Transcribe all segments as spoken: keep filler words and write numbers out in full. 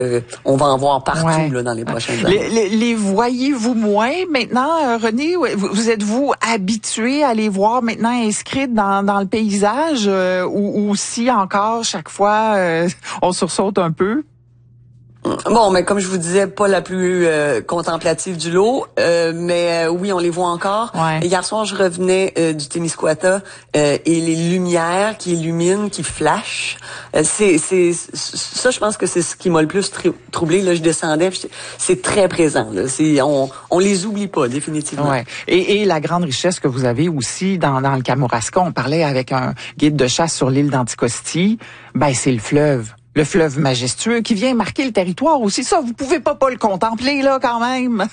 euh, on va en voir partout ouais. là, dans les prochaines années. Les, les, les voyez-vous moins maintenant, euh, René? Vous, vous êtes-vous habitué à les voir maintenant inscrites dans, dans le paysage euh, ou, ou si encore, chaque fois, euh, on sursaute un peu? Bon, mais comme je vous disais, pas la plus euh, contemplative du lot, euh, mais euh, oui, on les voit encore. Ouais. Hier soir, je revenais euh, du Témiscouata euh, et les lumières qui illuminent, qui flashent, euh, c'est c'est ça, je pense que c'est ce qui m'a le plus tr- troublé. Là, je descendais, puis c'est très présent. Là, c'est on on les oublie pas définitivement. Ouais. Et, et la grande richesse que vous avez aussi dans dans le Kamouraska, on parlait avec un guide de chasse sur l'île d'Anticosti, ben c'est le fleuve. Le fleuve majestueux qui vient marquer le territoire aussi. Ça, vous pouvez pas pas le contempler, là, quand même.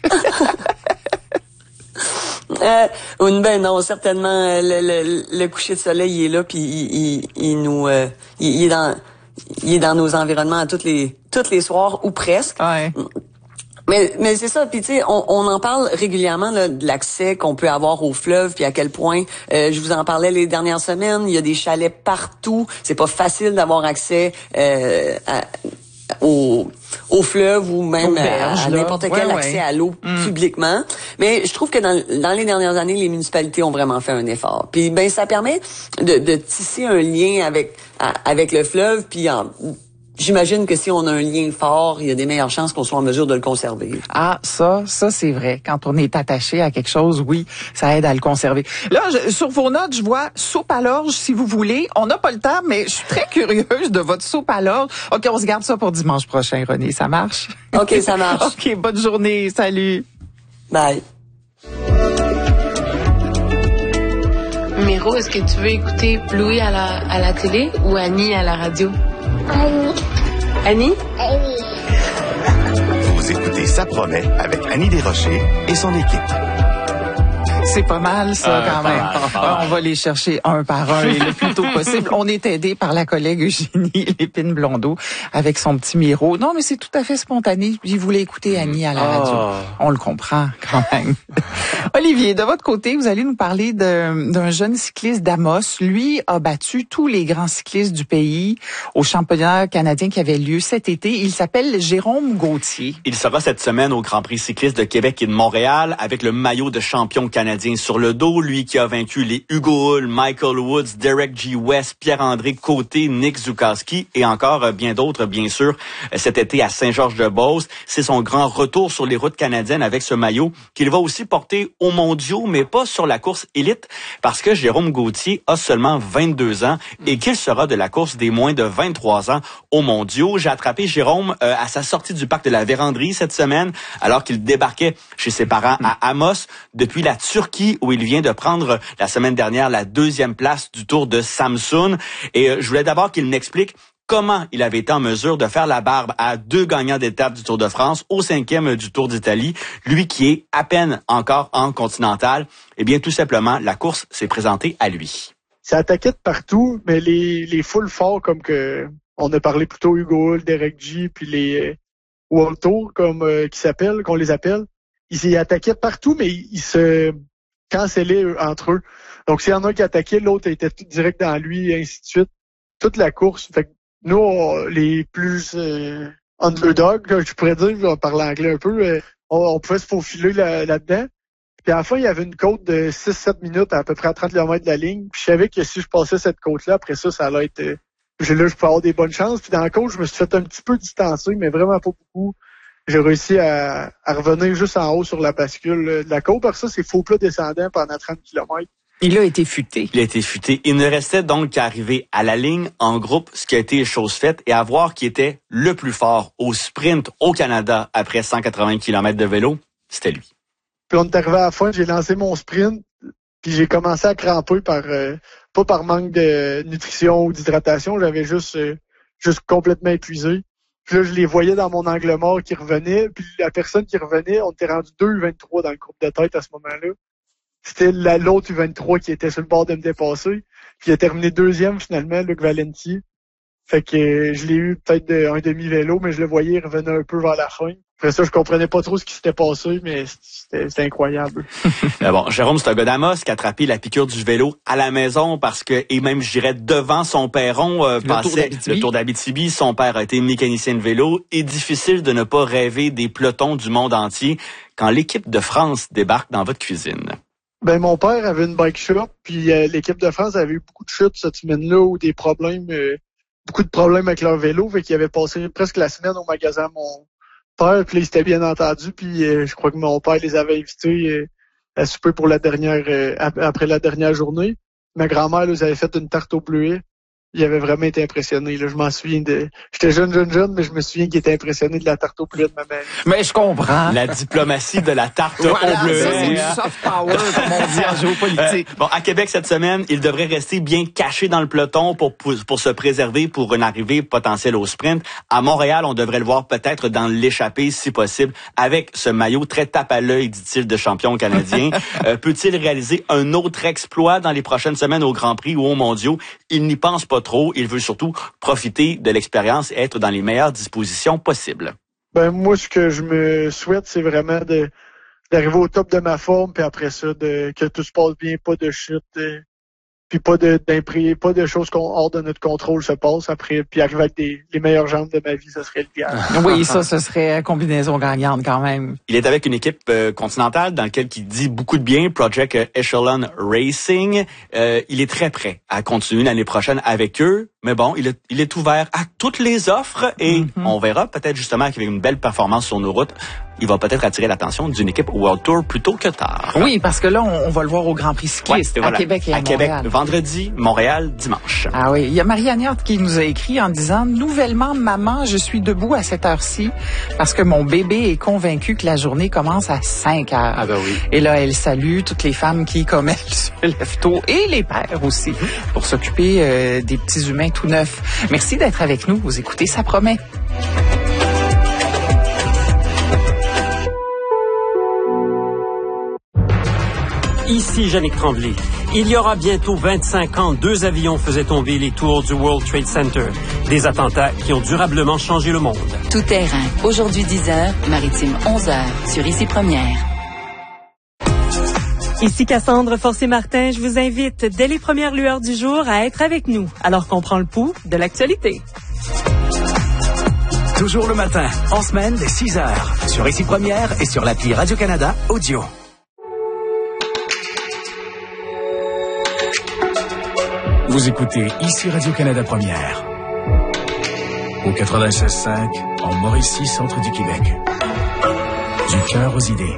euh, ben non, certainement, le, le, le coucher de soleil, il est là, puis il, il, il nous... Euh, il, il est dans... Il est dans nos environnements à toutes les toutes les soirs, ou presque. Ouais. Mais, mais c'est ça, puis tu sais, on, on en parle régulièrement là, de l'accès qu'on peut avoir au fleuve, puis à quel point, euh, je vous en parlais les dernières semaines, il y a des chalets partout, c'est pas facile d'avoir accès euh, à, au, au fleuve ou même berges, à, à n'importe quel ouais, accès ouais. à l'eau mm. publiquement. Mais je trouve que dans, dans les dernières années, les municipalités ont vraiment fait un effort. Puis ben ça permet de, de tisser un lien avec à, avec le fleuve, puis en j'imagine que si on a un lien fort, il y a des meilleures chances qu'on soit en mesure de le conserver. Ah, ça, ça c'est vrai. Quand on est attaché à quelque chose, oui, ça aide à le conserver. Là, je, sur vos notes, je vois soupe à l'orge, si vous voulez. On n'a pas le temps, mais je suis très curieuse de votre soupe à l'orge. OK, on se garde ça pour dimanche prochain, René. Ça marche? OK, ça marche. OK, bonne journée. Salut. Bye. Miro, est-ce que tu veux écouter Bluey à la, à la télé ou Annie à la radio? Annie. Annie? Annie. Vous écoutez Ça promet avec Annie Desrochers et son équipe. C'est pas mal, ça, euh, quand pas même. Mal, pas mal. On va les chercher un par un et le plus tôt possible. On est aidé par la collègue Eugénie Lépine-Blondeau avec son petit Miro. Non, mais c'est tout à fait spontané. Il voulait écouter Annie à la radio. Oh. On le comprend, quand même. Olivier, de votre côté, vous allez nous parler de, d'un jeune cycliste d'Amos. Lui a battu tous les grands cyclistes du pays au championnat canadien qui avait lieu cet été. Il s'appelle Jérôme Gauthier. Il sera cette semaine au Grand Prix cycliste de Québec et de Montréal avec le maillot de champion canadien sur le dos, lui qui a vaincu les Hugo Hull, Michael Woods, Derek G. West, Pierre-André Côté, Nick Zukowski et encore bien d'autres, bien sûr, cet été à Saint-Georges-de-Beauce. C'est son grand retour sur les routes canadiennes avec ce maillot qu'il va aussi porter aux mondiaux, mais pas sur la course élite, parce que Jérôme Gauthier a seulement vingt-deux ans et qu'il sera de la course des moins de vingt-trois ans aux mondiaux. J'ai attrapé Jérôme euh, à sa sortie du parc de la Vérandrie cette semaine, alors qu'il débarquait chez ses parents à Amos depuis la Turquie, où il vient de prendre la semaine dernière la deuxième place du Tour de Samsun. Et euh, je voulais d'abord qu'il m'explique comment il avait été en mesure de faire la barbe à deux gagnants d'étape du Tour de France, au cinquième du Tour d'Italie, lui qui est à peine encore en continental. Eh bien, tout simplement, la course s'est présentée à lui. Ça attaquait de partout, mais les, les full forts, comme que on a parlé plus tôt, Hugo Hull, Derek G, puis les euh, World Tour, comme euh, qui s'appellent, qu'on les appelle, ils y attaquaient de partout, mais ils, ils se cancellaient entre eux. Donc, s'il y en a un qui attaquait, l'autre était tout direct dans lui, et ainsi de suite. Toute la course. Fait que nous, on, les plus euh, underdog, je pourrais dire, je vais parler anglais un peu, euh, on, on pouvait se faufiler là, là-dedans. Puis à la fin, il y avait une côte de six sept minutes à peu près à trente kilomètres de la ligne. Puis je savais que si je passais cette côte-là, après ça, ça allait être... Euh, là, je peux avoir des bonnes chances. Puis dans la côte, je me suis fait un petit peu distancer, mais vraiment pas beaucoup. J'ai réussi à, à revenir juste en haut sur la bascule de la côte. Par ça, c'est faux plat descendant pendant trente kilomètres. Il a été futé. Il a été futé. Il ne restait donc qu'à arriver à la ligne en groupe, ce qui a été chose faite, et à voir qui était le plus fort au sprint au Canada après cent quatre-vingts kilomètres de vélo. C'était lui. Puis on est arrivé à la fin, j'ai lancé mon sprint, puis j'ai commencé à cramper par euh, pas par manque de nutrition ou d'hydratation, j'avais juste euh, juste complètement épuisé. Puis là, je les voyais dans mon angle mort qui revenait, puis la personne qui revenait, on était rendu deux vingt-trois dans le groupe de tête à ce moment-là. C'était la, l'autre U vingt-trois qui était sur le bord de me dépasser. Puis il a terminé deuxième finalement, Luc Valenti. Fait que euh, je l'ai eu peut-être de, un demi-vélo, mais je le voyais, il revenait un peu vers la fin. Après ça, je comprenais pas trop ce qui s'était passé, mais c'était, c'était incroyable. Bon, Jérôme, c'est un gars d'Amos qui a attrapé la piqûre du vélo à la maison parce que, et même, je dirais, devant son perron, euh, le passait tour le Tour d'Abitibi. Son père a été mécanicien de vélo. Et difficile de ne pas rêver des pelotons du monde entier quand l'équipe de France débarque dans votre cuisine. Ben, mon père avait une bike shop, puis euh, l'équipe de France avait eu beaucoup de chutes cette semaine-là ou des problèmes, euh, beaucoup de problèmes avec leur vélo, fait qu'ils avaient passé presque la semaine au magasin mon père, puis là, ils s'étaient bien entendus, puis euh, je crois que mon père les avait invités euh, à souper pour la dernière, euh, après la dernière journée. Ma grand-mère les avait fait une tarte au bleuet. Il avait vraiment été impressionné. Là, je m'en souviens de. J'étais jeune, jeune, jeune, mais je me souviens qu'il était impressionné de la tarte au bleuet de ma mère. Mais je comprends. La diplomatie de la tarte Voilà, au bleuet. ça, c'est du soft power, comme on dit en géopolitique. Euh, bon, à Québec cette semaine, il devrait rester bien caché dans le peloton pour, pour pour se préserver pour une arrivée potentielle au sprint. À Montréal, on devrait le voir peut-être dans l'échappée, si possible, avec ce maillot très tape à l'œil, dit-il, de champion canadien. euh, peut-il réaliser un autre exploit dans les prochaines semaines au Grand Prix ou aux Mondiaux? Il n'y pense pas trop. Il veut surtout profiter de l'expérience et être dans les meilleures dispositions possibles. Ben moi, ce que je me souhaite, c'est vraiment de d'arriver au top de ma forme, puis après ça, de que tout se passe bien, pas de chute, euh, puis pas de d'imprimer, pas de choses qu'on hors de notre contrôle se passent après, puis arriver avec des, les meilleures jambes de ma vie, ça serait l'idéal. Oui, ça, ce serait combinaison gagnante quand même. Il est avec une équipe euh, continentale dans laquelle il dit beaucoup de bien, Project Echelon Racing. Euh, il est très prêt à continuer l'année prochaine avec eux. Mais bon, il est, il est ouvert à toutes les offres et mm-hmm. on verra peut-être justement qu'avec une belle performance sur nos routes, il va peut-être attirer l'attention d'une équipe World Tour plutôt que tard. Oui, parce que là, on, on va le voir au Grand Prix cycliste ouais, à voilà. Québec et à, à Québec, Montréal. Vendredi, Montréal, dimanche. Ah oui, il y a Marie-Anne Hort qui nous a écrit en disant « Nouvellement, maman, je suis debout à cette heure-ci parce que mon bébé est convaincu que la journée commence à cinq heures. » Ah ben oui. Et là, elle salue toutes les femmes qui, comme elle, se lèvent tôt et les pères aussi pour s'occuper euh, des petits humains tout neufs. Merci d'être avec nous. Vous écoutez, ça promet. Ici Jannick Tremblay. Il y aura bientôt vingt-cinq ans, deux avions faisaient tomber les tours du World Trade Center. Des attentats qui ont durablement changé le monde. Tout terrain. Aujourd'hui dix heures, maritime onze heures, sur Ici Première. Ici Cassandre Forcé-Martin, je vous invite dès les premières lueurs du jour à être avec nous, alors qu'on prend le pouls de l'actualité. Toujours le matin, en semaine dès six heures, sur Ici Première et sur l'appli Radio-Canada Audio. Vous écoutez Ici Radio-Canada Première. Au quatre-vingt-seize cinq, en Mauricie, centre du Québec. Du cœur aux idées.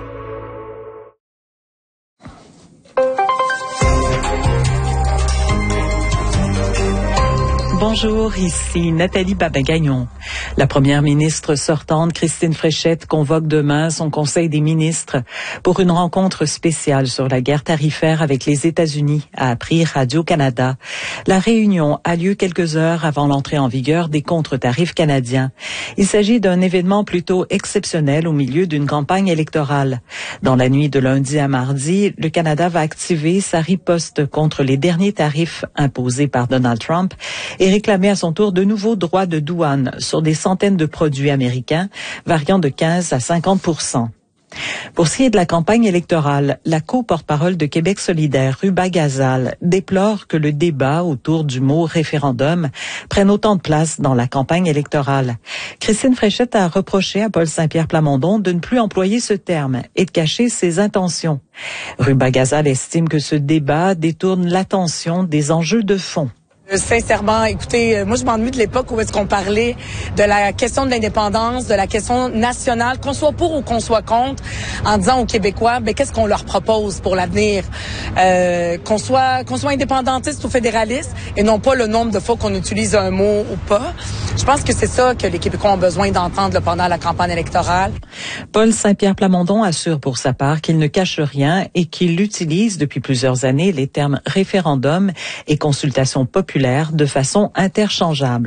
Bonjour, ici Nathalie Babin-Gagnon. La première ministre sortante, Christine Fréchette, convoque demain son Conseil des ministres pour une rencontre spéciale sur la guerre tarifaire avec les États-Unis, a appris Radio-Canada. La réunion a lieu quelques heures avant l'entrée en vigueur des contre-tarifs canadiens. Il s'agit d'un événement plutôt exceptionnel au milieu d'une campagne électorale. Dans la nuit de lundi à mardi, le Canada va activer sa riposte contre les derniers tarifs imposés par Donald Trump et réclamer à son tour de nouveaux droits de douane sur des centaines de produits américains, variant de quinze à cinquante pour cent. Pour ce qui est de la campagne électorale, la co-porte-parole de Québec solidaire, Ruba Gazal, déplore que le débat autour du mot référendum prenne autant de place dans la campagne électorale. Christine Fréchette a reproché à Paul Saint-Pierre Plamondon de ne plus employer ce terme et de cacher ses intentions. Ruba Gazal estime que ce débat détourne l'attention des enjeux de fond. Sincèrement, écoutez, moi je m'ennuie de l'époque où est-ce qu'on parlait de la question de l'indépendance, de la question nationale, qu'on soit pour ou qu'on soit contre, en disant aux Québécois, ben qu'est-ce qu'on leur propose pour l'avenir, euh, qu'on soit qu'on soit indépendantiste ou fédéraliste, et non pas le nombre de fois qu'on utilise un mot ou pas. Je pense que c'est ça que les Québécois ont besoin d'entendre pendant la campagne électorale. Paul Saint-Pierre Plamondon assure pour sa part qu'il ne cache rien et qu'il utilise depuis plusieurs années les termes référendum et consultation populaire de façon interchangeable.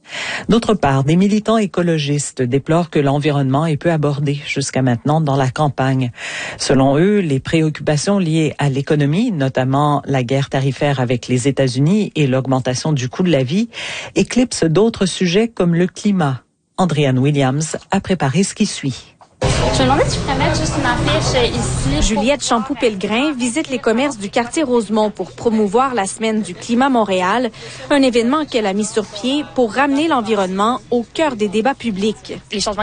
D'autre part, des militants écologistes déplorent que l'environnement est peu abordé jusqu'à maintenant dans la campagne. Selon eux, les préoccupations liées à l'économie, notamment la guerre tarifaire avec les États-Unis et l'augmentation du coût de la vie, éclipsent d'autres sujets comme le climat. Andréane Williams a préparé ce qui suit. Je me demandais si je pourrais mettre juste une affiche ici. Juliette Champoux-Pellegrin visite les commerces du quartier Rosemont pour promouvoir la Semaine du climat Montréal, un événement qu'elle a mis sur pied pour ramener l'environnement au cœur des débats publics. Les changements